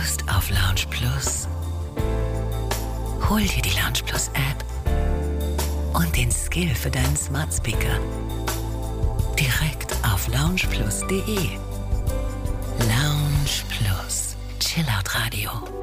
Lust auf Lounge Plus? Hol dir die Lounge Plus App und den Skill für deinen Smart Speaker direkt auf loungeplus.de. Lounge Plus, Chillout Radio.